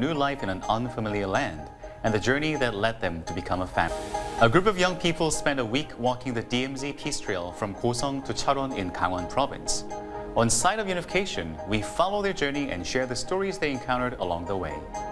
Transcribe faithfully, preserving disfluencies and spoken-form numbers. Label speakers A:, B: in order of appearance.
A: new life in an unfamiliar land, and the journey that led them to become a family. A group of young people spent a week walking the D M Z Peace Trail from Gosong to Charon in Gangwon Province. On Side of Unification, we follow their journey and share the stories they encountered along the way.